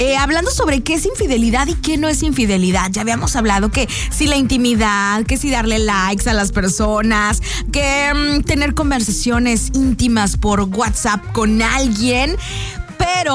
hablando sobre qué es infidelidad y qué no es infidelidad. Ya habíamos hablado que si la intimidad, que si darle likes a las personas, que tener conversaciones íntimas por WhatsApp con alguien. Pero,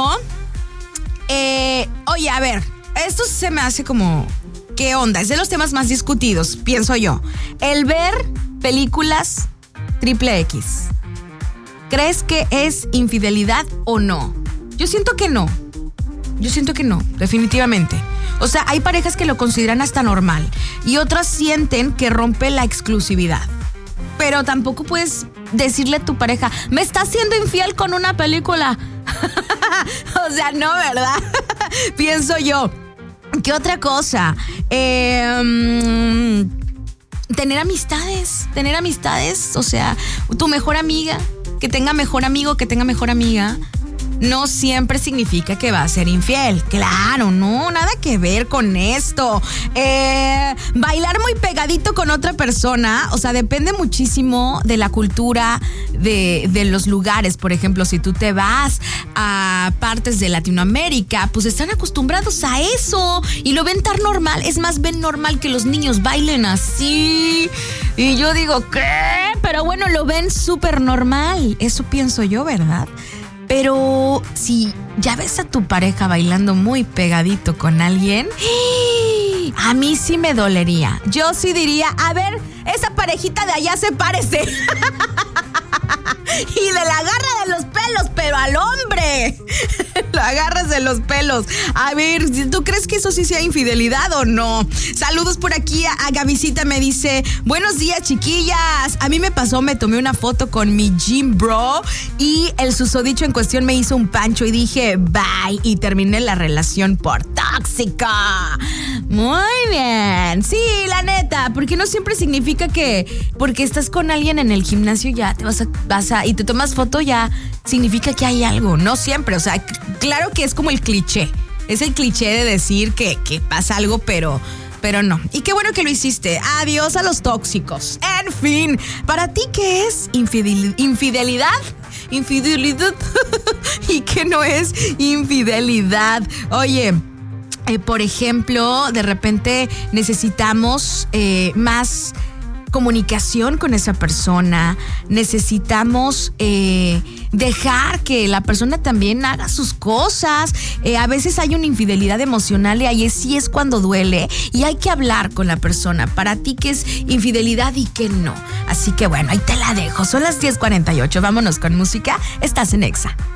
oye, a ver, esto se me hace como, ¿qué onda? Es de los temas más discutidos, pienso yo. El ver películas XXX. ¿Crees que es infidelidad o no? Yo siento que no, definitivamente. O sea, hay parejas que lo consideran hasta normal y otras sienten que rompe la exclusividad. Pero tampoco puedes decirle a tu pareja, me estás siendo infiel con una película. O sea, no, ¿verdad? Pienso yo. ¿Qué otra cosa? Tener amistades, o sea, tu mejor amiga, que tenga mejor amigo, que tenga mejor amiga, no siempre significa que va a ser infiel. Claro, no, nada que ver con esto. Bailar muy pegadito con otra persona, o sea, depende muchísimo de la cultura de los lugares. Por ejemplo, si tú te vas a partes de Latinoamérica, pues están acostumbrados a eso y lo ven tan normal. Es más, ven normal que los niños bailen así. Y yo digo, ¿qué? Pero bueno, lo ven súper normal. Eso pienso yo, ¿verdad? Pero si ya ves a tu pareja bailando muy pegadito con alguien, a mí sí me dolería. Yo sí diría, a ver, esa parejita de allá sepárese. Y le la agarra de los pelos, pero al hombre. Lo agarras de los pelos. A ver, ¿tú crees que eso sí sea infidelidad o no? Saludos por aquí a Gavisita, me dice, buenos días, chiquillas. A mí me pasó, me tomé una foto con mi gym bro y el susodicho en cuestión me hizo un pancho y dije, bye, y terminé la relación por tóxica. Muy bien. Sí, la neta, porque no siempre significa que porque estás con alguien en el gimnasio ya te vas a y te tomas foto ya significa que hay algo. No siempre, o sea, claro que es como el cliché. Es el cliché de decir que pasa algo, pero no. Y qué bueno que lo hiciste. Adiós a los tóxicos. En fin, ¿para ti qué es infidelidad? Infidelidad. ¿Y qué no es infidelidad? Oye, por ejemplo, de repente necesitamos más comunicación con esa persona, necesitamos dejar que la persona también haga sus cosas. A veces hay una infidelidad emocional y ahí sí es cuando duele y hay que hablar con la persona. Para ti, ¿qué es infidelidad y qué no? Así que bueno, ahí te la dejo. Son las 10:48. Vámonos con música. Estás en Exa.